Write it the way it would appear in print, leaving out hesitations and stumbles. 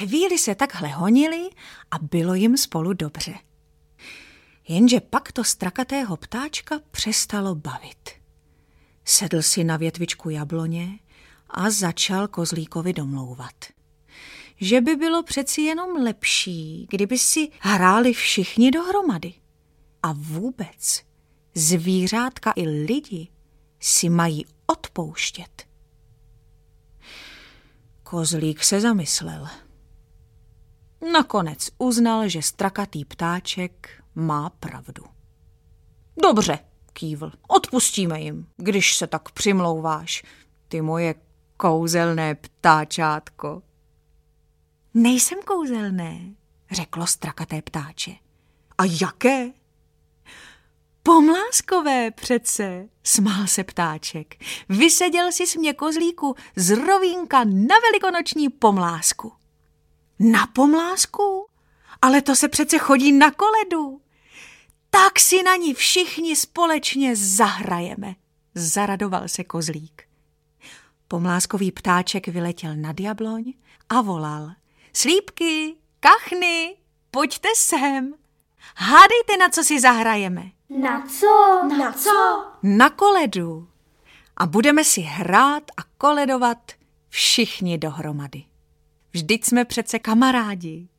Chvíli se takhle honili a bylo jim spolu dobře. Jenže pak to strakatého ptáčka přestalo bavit. Sedl si na větvičku jabloně a začal kozlíkovi domlouvat, že by bylo přeci jenom lepší, kdyby si hráli všichni dohromady. A vůbec zvířátka i lidi si mají odpouštět. Kozlík se zamyslel. Nakonec uznal, že strakatý ptáček má pravdu. Dobře, kývl, odpustíme jim, když se tak přimlouváš, ty moje kouzelné ptáčátko. Nejsem kouzelné, řeklo strakaté ptáče. A jaké? Pomláskové přece, smál se ptáček. Vyseděl jsi mě, kozlíku, z rovínka na velikonoční pomlásku. Na pomlásku? Ale to se přece chodí na koledu. Tak si na ní všichni společně zahrajeme, zaradoval se kozlík. Pomláskový ptáček vyletěl nad jabloň a volal. Slípky, kachny, pojďte sem. Hádejte, na co si zahrajeme. Na co? Na co? Na koledu. A budeme si hrát a koledovat všichni dohromady. Vždyť jsme přece kamarádi.